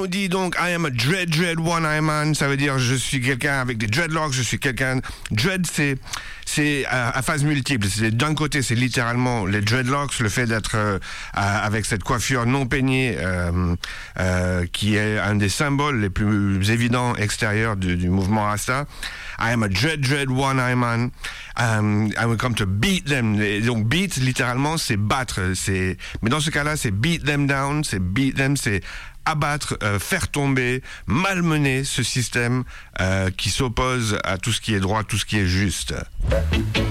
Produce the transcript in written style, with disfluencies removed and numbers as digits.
nous dit donc I am a dread one-eye man, ça veut dire je suis quelqu'un avec des dreadlocks, je suis quelqu'un... Dread, c'est à phase multiple. D'un côté, c'est littéralement les dreadlocks, le fait d'être avec cette coiffure non peignée qui est un des symboles les plus évidents extérieurs du mouvement Rasta. I am a dread one-eye man. I will come to beat them. Et donc beat, littéralement, c'est battre. Mais dans ce cas-là, c'est beat them down, c'est beat them, c'est abattre, faire tomber, malmener ce système qui s'oppose à tout ce qui est droit, tout ce qui est juste.